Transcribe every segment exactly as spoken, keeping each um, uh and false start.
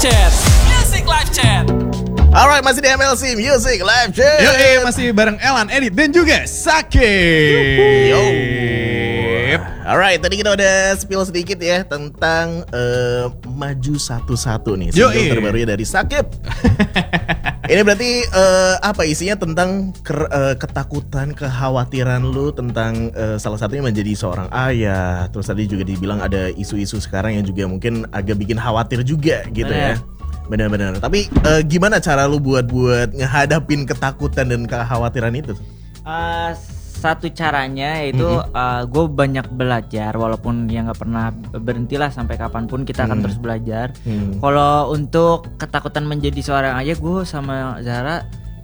Chat, Music Live Chat. Alright, masih di M L C Music Live Chat. Yo, eh, masih bareng Elan, Edit, dan juga Sakit. Yo. Alright, tadi kita udah spill sedikit ya tentang uh, Maju Satu-Satu nih, single Yo, terbarunya dari Sakit. Ini berarti uh, apa isinya tentang ker, uh, ketakutan, kekhawatiran lu tentang uh, salah satunya menjadi seorang ayah. Terus tadi juga dibilang ada isu-isu sekarang yang juga mungkin agak bikin khawatir juga gitu ya. Benar-benar. Tapi uh, gimana cara lu buat buat ngehadapin ketakutan dan kekhawatiran itu? Uh, satu caranya yaitu mm-hmm. uh, gue banyak belajar, walaupun ya nggak pernah berhentilah sampai kapanpun kita akan mm. terus belajar. Mm. Kalau untuk ketakutan menjadi seorang ayah, gue sama Zara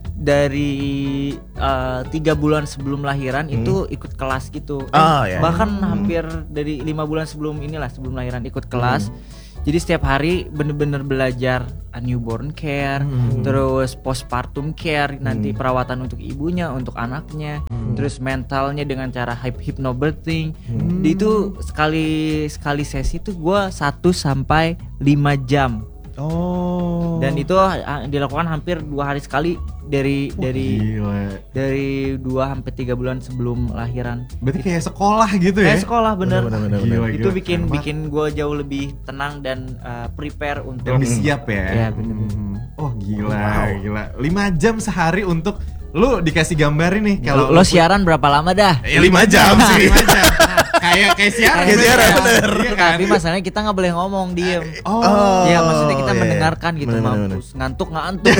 dari uh, tiga bulan sebelum lahiran mm. itu ikut kelas gitu. Eh, oh, yeah. Bahkan mm. hampir dari lima bulan sebelum inilah sebelum lahiran ikut kelas. Mm. Jadi setiap hari bener-bener belajar newborn care, hmm. terus postpartum care, nanti hmm. perawatan untuk ibunya, untuk anaknya, hmm. terus mentalnya dengan cara hypnobirthing. Hmm. Itu sekali sekali sesi tuh gue satu sampai lima jam. Oh. Dan itu dilakukan hampir dua hari sekali dari oh, dari gila. dari dua sampai tiga bulan sebelum lahiran. Berarti kayak sekolah gitu ya? Kayak sekolah bener. bener, bener, bener. Gila, itu gila. bikin Hemat. bikin gue jauh lebih tenang dan uh, prepare untuk lebih siap ya. Iya bener. Hmm. Oh gila, wow. gila. lima jam sehari untuk lu dikasih gambar nih kalau lo, lo siaran berapa lama dah? Ya lima jam sih. lima jam. Kayak kayak siaran. Kayak siaran bener. Iya, kan? Tapi masalahnya kita nggak boleh ngomong, diem. Oh. Ya maksudnya kita iya, mendengarkan gitu, bener, mampus. Bener. Ngantuk ngantuk.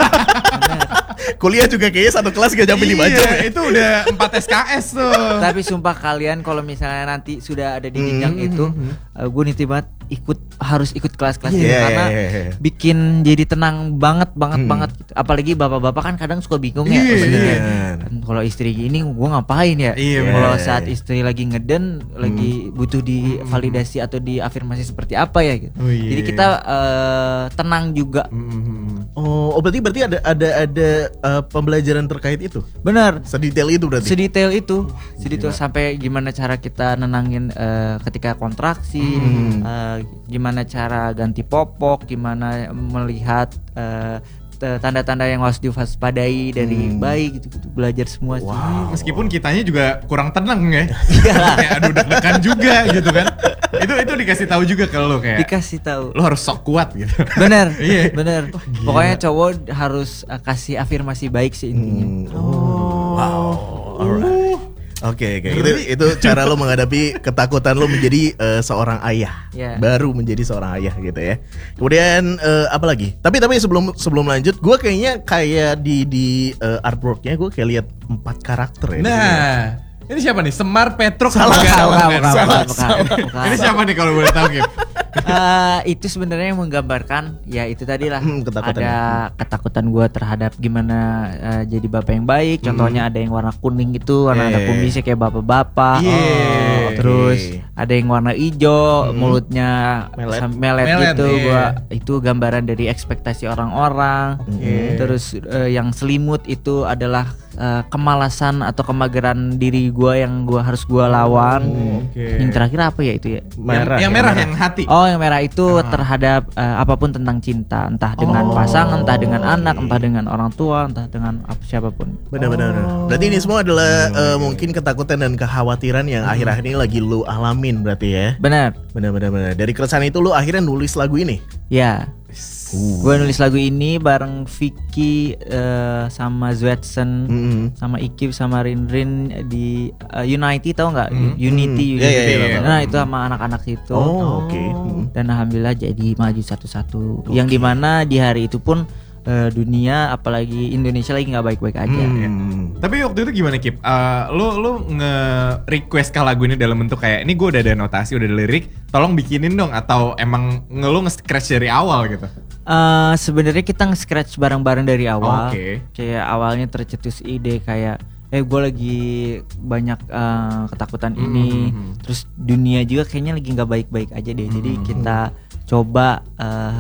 Kuliah juga kayaknya satu kelas gak sampai lima jam. Itu udah empat S K S tuh. Tapi sumpah kalian kalau misalnya nanti sudah ada di jenjang mm-hmm. itu, uh, gue nitip banget ikut harus ikut kelas-kelas yeah, gitu karena yeah, yeah. bikin jadi tenang banget banget hmm. banget gitu. Apalagi bapak-bapak kan kadang suka bingung ya yeah, sebenarnya. yeah. Kalau istri gini gue ngapain ya? Yeah, kalau yeah. saat istri lagi ngeden, hmm. lagi butuh divalidasi atau diafirmasi seperti apa ya gitu. Oh, yeah. Jadi kita uh, tenang juga. Hmm. Oh, oh berarti berarti ada ada ada uh, pembelajaran terkait itu. Benar. Sedetail itu berarti. Sedetail itu. Wah, sedetail sampai gimana cara kita nenangin uh, ketika kontraksi, hmm. uh, gimana cara ganti popok, gimana melihat uh, tanda-tanda yang harus diwaspadai dari hmm. bayi gitu-gitu, belajar semua. Wow. Sih. Meskipun kitanya juga kurang tenang ya. Kayak aduh deg-degan juga gitu kan. Itu itu dikasih tahu juga ke lo kayak. Dikasih tahu. Lo harus sok kuat gitu. Bener, yeah. bener. Oh, pokoknya cowok harus uh, kasih afirmasi baik sih intinya. Hmm. Oh. Wow. Alright. Oke, okay, okay. itu itu cara lo menghadapi ketakutan lo menjadi uh, seorang ayah, yeah. baru menjadi seorang ayah gitu ya. Kemudian uh, apa lagi? Tapi tapi sebelum sebelum lanjut, gue kayaknya kayak di di uh, artworknya gue kayak lihat empat karakter ya. Nah, ini siapa nih? Semar, Petruk, salah, salah, salah, salah, bukan, salah, bukan, salah. bukan, bukan. Ini siapa nih kalau boleh tahu Kim? Uh, itu sebenarnya yang menggambarkan ya itu tadi lah hmm, ada ketakutan gue terhadap gimana uh, jadi bapak yang baik. Contohnya hmm. ada yang warna kuning itu warna yeah. ada kumisnya kayak bapak-bapak. Yeah. Oh, terus ada yang warna hijau hmm. mulutnya melet, melet, melet gitu. Yeah. Gua itu gambaran dari ekspektasi orang-orang. Okay. Terus uh, yang selimut itu adalah uh, kemalasan atau kemageran diri gue yang gue harus gue lawan. Oh, okay. Yang terakhir apa ya itu ya? Merah. Yang, yang merah yang hati. Oh, yang merah itu ah. terhadap uh, apapun tentang cinta, entah dengan oh. pasangan, entah dengan anak, entah dengan orang tua, entah dengan apa siapapun. Benar-benar. Oh. Berarti ini semua adalah uh, mungkin ketakutan dan kekhawatiran yang hmm. akhir-akhir ini lagi lu alamin berarti ya. Benar. Benar-benar. Dari keresahan itu lu akhirnya nulis lagu ini. Ya. Uh. Gue nulis lagu ini bareng Vicky uh, sama Zwetsen mm-hmm. sama Iki sama Rinrin di uh, Unity, tau nggak? Mm-hmm. Unity, Unity. Yeah, yeah, yeah. Nah itu sama anak-anak situ. Oh, oke. Okay. Dan alhamdulillah jadi maju satu-satu. Okay. Yang dimana di hari itu pun uh, dunia apalagi Indonesia lagi nggak baik-baik aja. Hmm. Tapi waktu itu gimana Kip? Uh, lu lu nge-request kah lagu ini dalam bentuk kayak ini gue udah ada notasi, udah ada lirik, tolong bikinin dong, atau emang nge lu nge-scratch dari awal gitu? Uh, sebenarnya kita nge-scratch bareng-bareng dari awal. Okay. Kayak awalnya tercetus ide kayak eh gue lagi banyak uh, ketakutan mm-hmm. ini, terus dunia juga kayaknya lagi nggak baik-baik aja deh. Mm-hmm. Jadi kita coba uh,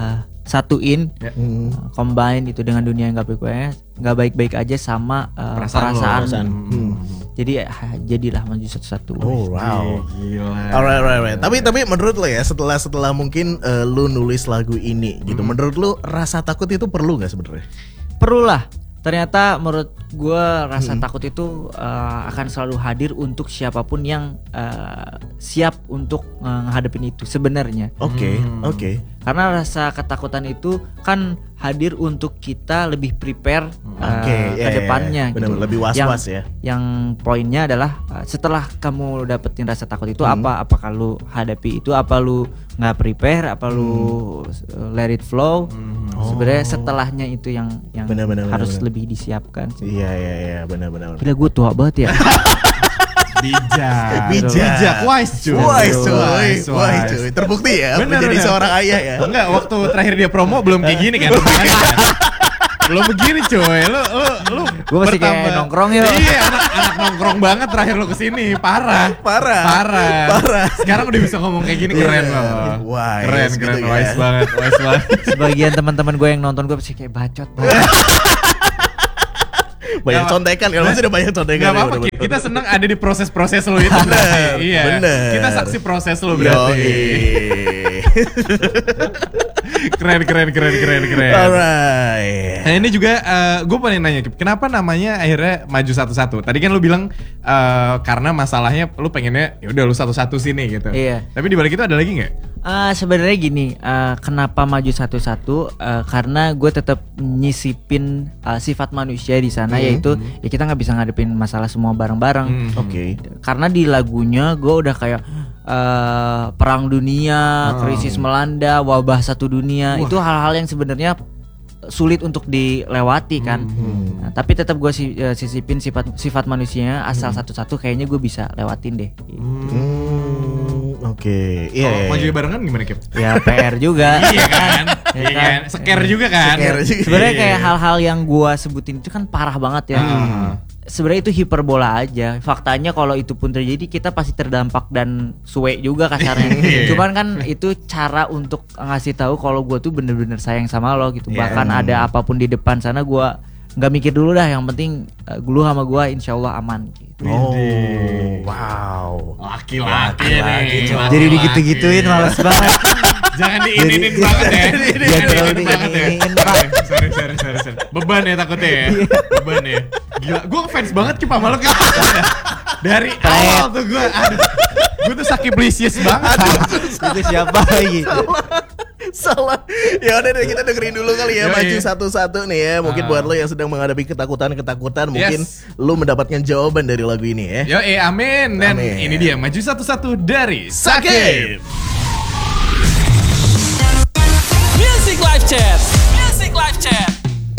satuin, Ya. Hmm. uh, combine itu dengan dunia yang nggak baik-baik, nggak baik-baik aja sama uh, Perasaan lo. perasaan. Perasaan. Hmm. Jadi ah, jadilah maju satu-satu. Oh wow. Gila. Alright, alright, alright. Tapi tapi menurut lo ya setelah setelah mungkin eh, lu nulis lagu ini gitu, menurut lu rasa takut itu perlu nggak sebenarnya? Perlulah. Ternyata menurut gue rasa takut itu uh, akan selalu hadir untuk siapapun yang uh, siap untuk uh, menghadapin itu sebenarnya. Oke, Hmm. oke. Karena rasa ketakutan itu kan hadir untuk kita lebih prepare uh, Oke, ke ya, ya, depannya. ya. Benar-benar lebih was-was ya. Yang poinnya adalah uh, setelah kamu dapetin rasa takut itu Hmm. apa? Apakah lu hadapi itu? Apa lu nggak prepare? Apa lu uh, let it flow? Sebenarnya setelahnya itu yang yang Benar, benar, harus benar, benar. lebih disiapkan sih. Iya, iya, iya, benar-benar. Gila gue tua banget ya. Bijak. Bijak. Bijak. Wise cuy. Wise cuy, Wise, wise wise. cuy. Terbukti ya Bener, menjadi bener. seorang ayah ya. Enggak, waktu terakhir dia promo belum kayak gini kan. Kan? Belum begini cuy. Lu lu lu Gua masih kayak bertambah- nongkrong ya. Iya, anak, anak nongkrong banget terakhir lu kesini. Parah. Parah. Parah. Parah. Sekarang udah bisa ngomong kayak gini, keren Iya. loh. Wise Keren, gitu keren, ya. wise banget, wise banget. Sebagian teman-teman gue yang nonton gue pasti kayak bacot banget. Banyak Nggak, contekan, kalau masih ada banyak contekan. Gak ya, apa-apa, bener-bener. Kip. Kita senang ada di proses-proses lo itu berarti. Iya. bener. Kita saksi proses lo berarti. Yoi. Keren, keren, keren, keren, keren. Alright. Nah ini juga gue pengen nanya Kip, kenapa namanya akhirnya maju satu-satu? Tadi kan lu bilang eh, karena masalahnya lu pengennya ya udah lu satu-satu sini gitu. Iya. Tapi di balik itu ada lagi nggak? Eh, sebenarnya gini, eh, kenapa maju satu-satu? Eh, karena gue tetap nyisipin eh, sifat manusia di sana, yaitu ya kita nggak bisa ngadepin masalah semua bareng-bareng. Hmm. Oke. Karena di lagunya gue udah kayak eh, perang dunia, krisis melanda, wabah satu dunia, itu hal-hal yang sebenarnya sulit untuk dilewati kan. Nah, tapi tetap gue si, eh, sisipin sifat sifat manusianya, asal satu-satu kayaknya gue bisa lewatin deh. Hmm, Oke. Iya. Kalau iya, maju iya. barengan gimana Kip? Ya P R juga. Iya kan? Ya Iya kan? kan? Scare juga kan? Scare juga. Sebenarnya Iya. kayak hal-hal yang gua sebutin itu kan parah banget ya. Ah. Sebenarnya itu hiperbola aja. Faktanya kalau itu pun terjadi kita pasti terdampak dan suwe juga kasarnya. Iya. Cuman kan itu cara untuk ngasih tahu kalau gua tuh bener-bener sayang sama lo gitu. Iya. Bahkan ada apapun di depan sana gua nggak mikir dulu dah. Yang penting uh, lu sama gua insya Allah aman. Gitu. Oh, wow. Laki-laki Laki-laki, nih. coy. laki-laki. Jadi digitu-gituin males banget. Jangan diinin banget ya. Jangan terlalu Diinin banget ya. diinin, Pak. Sorry, sorry, sorry, sorry. Beban ya takutnya ya. Beban ya. Gila, gue ngefans banget Kip sama lo Kip. Dari awal tuh gue, aduh. Gue tuh sakiblisius banget. Itu siapa lagi? Salah. Ya udah deh, kita dengerin dulu kali ya Yoi. maju satu-satu nih ya. Mungkin Ah. buat lo yang sedang menghadapi ketakutan-ketakutan, mungkin Yes. lo mendapatkan jawaban dari lagu ini ya. Yo, eh, amin. Dan Amin. ini dia maju satu-satu dari Sakit. Sakit. Music